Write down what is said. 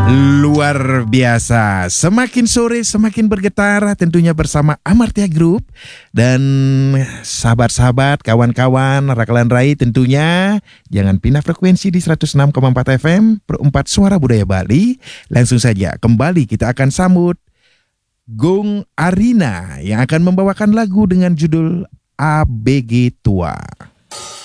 Luar biasa. Semakin sore semakin bergetar tentunya bersama Amartya Group. Dan sahabat-sahabat, kawan-kawan, Rakalan Rai tentunya jangan pindah frekuensi di 106,4 FM Perempat Suara Budaya Bali. Langsung saja kembali kita akan sambut Gung Arina yang akan membawakan lagu dengan judul ABG Tua.